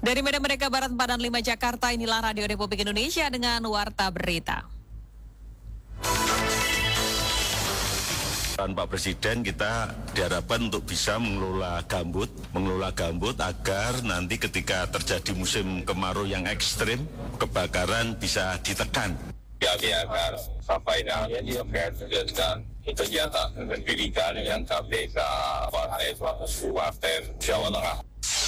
Dari Medan Merdeka Barat 4 dan 5 Jakarta, inilah Radio Republik Indonesia dengan Warta Berita. Pak Presiden, kita diharapkan untuk bisa mengelola gambut agar nanti ketika terjadi musim kemarau yang ekstrim, kebakaran bisa ditekan. Agar sampai nanti dengan kegiatan pendidikan yang KPK Partai Jawa Tengah.